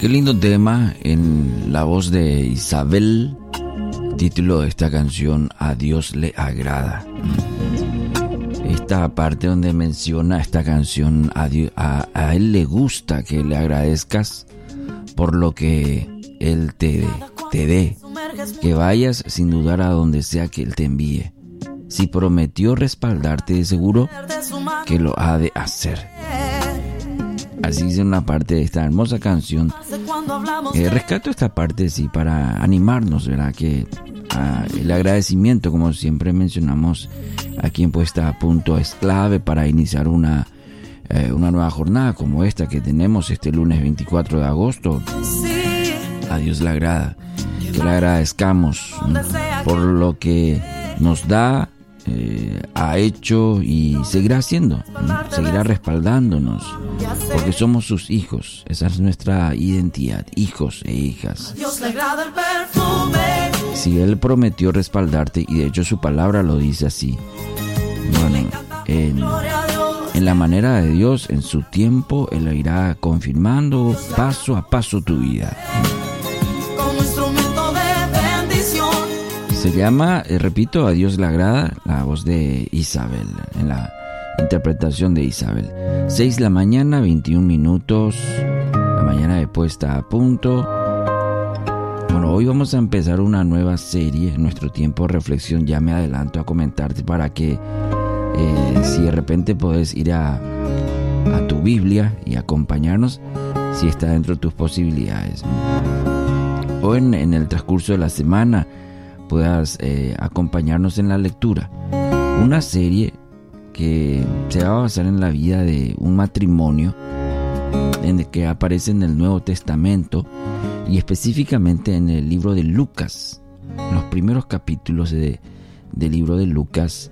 Qué lindo tema en la voz de Isabel. Título de esta canción: A Dios le agrada. Esta parte donde menciona esta canción, a Él le gusta que le agradezcas por lo que Él te dé, que vayas sin dudar a donde sea que Él te envíe. Si prometió respaldarte, de seguro que lo ha de hacer. Así dice una parte de esta hermosa canción. Rescato esta parte, sí, para animarnos, ¿verdad? Que el agradecimiento, como siempre mencionamos aquí en Puesta a Punto, es clave para iniciar una nueva jornada como esta que tenemos este lunes 24 de agosto. A Dios le agrada que le agradezcamos por lo que nos da, ha hecho y seguirá haciendo, seguirá respaldándonos, porque somos sus hijos. Esa es nuestra identidad, hijos e hijas. Si Él prometió respaldarte, y de hecho su palabra lo dice así, bueno, en la manera de Dios, en su tiempo, Él irá confirmando paso a paso tu vida. Se llama, repito, A Dios le agrada, la voz de Isabel, en la interpretación de Isabel. 6 de la mañana, 21 minutos, la mañana de Puesta a Punto. Bueno, hoy vamos a empezar una nueva serie en nuestro tiempo de reflexión. Ya me adelanto a comentarte para que si de repente puedes ir a tu Biblia y acompañarnos, si está dentro de tus posibilidades. O en el transcurso de la semana puedas acompañarnos en la lectura. Una serie que se va a basar en la vida de un matrimonio en el que aparece en el Nuevo Testamento, y específicamente en el libro de Lucas, en los primeros capítulos del libro de Lucas.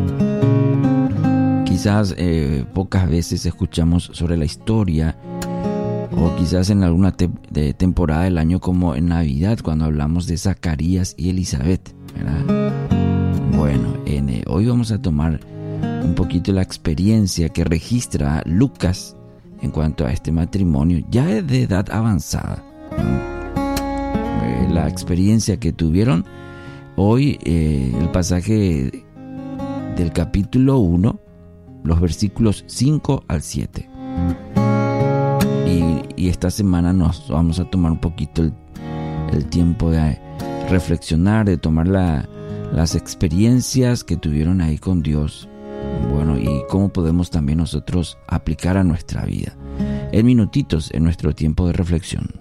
Quizás pocas veces escuchamos sobre la historia, o quizás en alguna temporada del año, como en Navidad, cuando hablamos de Zacarías y Elizabeth, ¿verdad? Bueno, hoy vamos a tomar un poquito la experiencia que registra Lucas en cuanto a este matrimonio, ya de edad avanzada. La experiencia que tuvieron. Hoy el pasaje del capítulo 1, los versículos 5 al 7. Y esta semana nos vamos a tomar un poquito el tiempo de reflexionar, de tomar las experiencias que tuvieron ahí con Dios. Bueno, y cómo podemos también nosotros aplicar a nuestra vida. En minutitos, en nuestro tiempo de reflexión.